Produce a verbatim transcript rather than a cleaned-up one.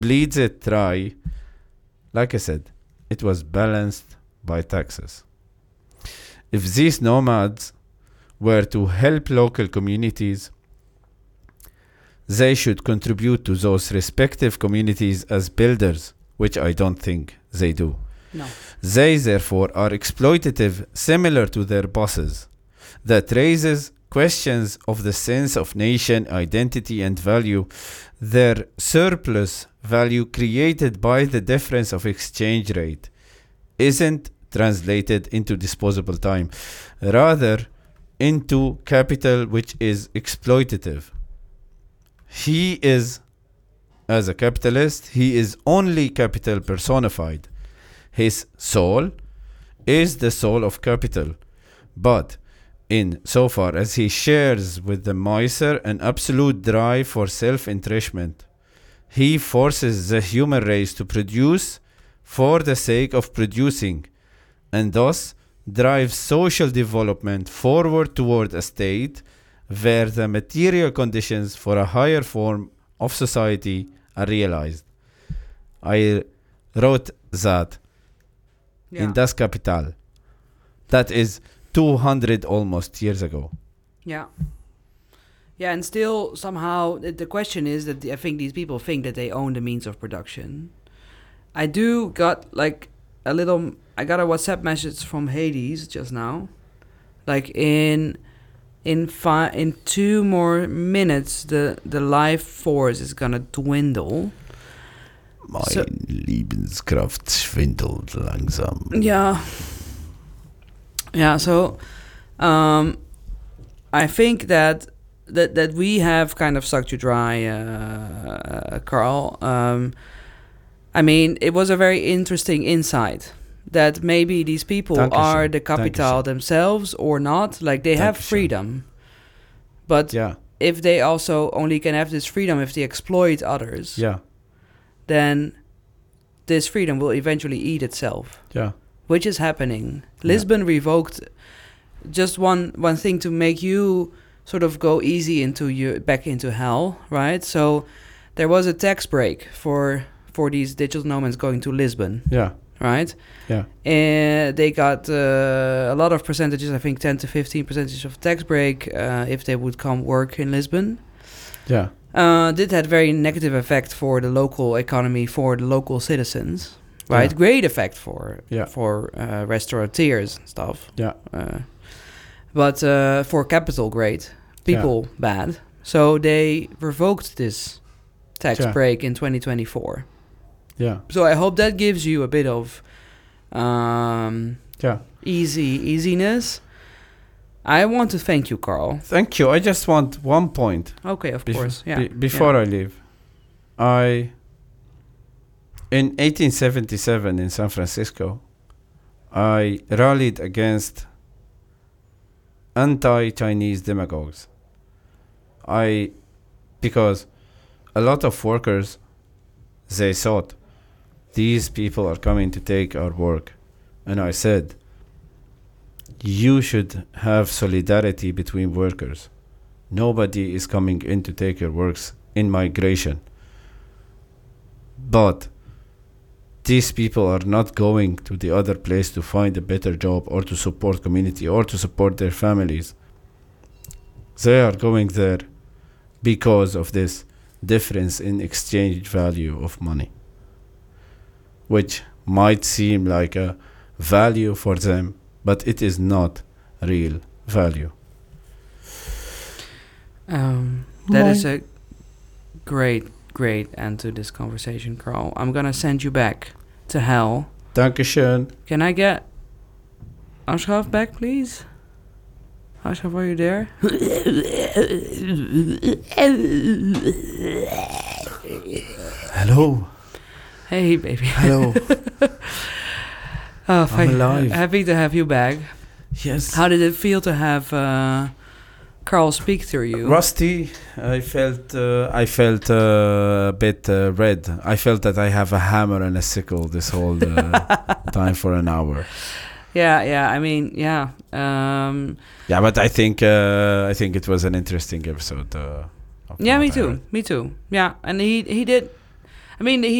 bleeds it dry. Like I said, it was balanced by taxes. If these nomads were to help local communities, they should contribute to those respective communities as builders, which I don't think they do. No. They, therefore, are exploitative, similar to their bosses. That raises questions of the sense of nation, identity, and value. Their surplus value created by the difference of exchange rate isn't translated into disposable time, rather into capital, which is exploitative. He is, as a capitalist, he is only capital personified. His soul is the soul of capital, but in so far as he shares with the miser an absolute drive for self-entrenchment, he forces the human race to produce for the sake of producing, and thus drives social development forward toward a state where the material conditions for a higher form of society are realized. I wrote that Yeah. in Das Kapital. That is two hundred almost years ago. Yeah. Yeah, and still somehow the, the question is that I think these people think that they own the means of production. I do got like a little, I got a WhatsApp message from Hades just now. Like in in fi- in two more minutes, the, the life force is gonna dwindle. Mein So- Lebenskraft schwindelt langsam. Yeah. Yeah, so um, I think that, that that we have kind of sucked you dry, uh, Carl. Um, I mean, it was a very interesting insight that maybe these people Dankeschön. are the capital Dankeschön. themselves or not. Like, they have Dankeschön. freedom. But Yeah, if they also only can have this freedom if they exploit others, yeah, then this freedom will eventually eat itself. yeah. Which is happening. Lisbon revoked just one one thing to make you sort of go easy into you back into hell, right? So there was a tax break for for these digital nomads going to Lisbon, Yeah, right? yeah, And they got uh, a lot of percentages, I think ten to fifteen percentages of tax break uh, if they would come work in Lisbon. yeah, Uh, this had very negative effect for the local economy, for the local citizens, right? Yeah. Great effect for Yeah. for uh, restaurateurs and stuff. yeah, Uh, but uh, for capital, great. People, bad. So they revoked this tax Yeah. break in twenty twenty-four. yeah, So I hope that gives you a bit of um, yeah. easy easiness. I want to thank you, Carl. Thank you. I just want one point. Okay, of Bef- course. Yeah. be- before I leave, I in eighteen seventy-seven in San Francisco, I rallied against anti-Chinese demagogues. I because a lot of workers, they thought these people are coming to take our work, and I said, you should have solidarity between workers. Nobody is coming in to take your works in migration. But these people are not going to the other place to find a better job or to support community or to support their families. They are going there because of this difference in exchange value of money, which might seem like a value for them, but it is not real value. Um, that is a great, great end to this conversation, Carl. I'm gonna send you back to hell. Dankeschön. Can I get Ashraf back, please? Ashraf, are you there? Hello. Hey, baby. Hello. Oh, thank- alive. Happy to have you back. Yes. How did it feel to have uh, Carl speak through you? Rusty. I felt uh, I felt uh, a bit uh, red. I felt that I have a hammer and a sickle this whole uh, time for an hour. Yeah, yeah. I mean, yeah. Um, Yeah, but I think uh, I think it was an interesting episode. Uh, of yeah, what me I too. heard. Me too. Yeah, and he he did. I mean, he